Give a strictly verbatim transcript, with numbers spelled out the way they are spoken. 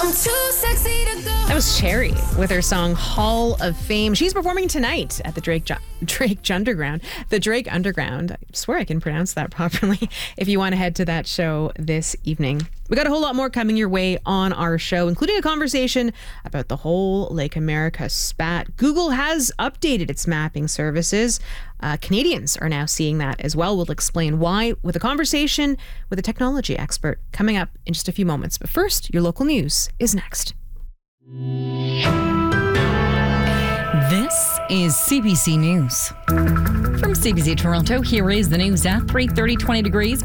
I'm too sexy to go. That was Cherry with her song Hall of Fame. She's performing tonight at the Drake Ju- Drake Underground. The Drake Underground. I swear I can pronounce that properly if you want to head to that show this evening. We got a whole lot more coming your way on our show, including a conversation about the whole Lake America spat. Google has updated its mapping services. Uh, Canadians are now seeing that as well. We'll explain why with a conversation with a technology expert coming up in just a few moments. But first, your local news is next. This is C B C News. From C B C Toronto, here is the news at three thirty, twenty degrees.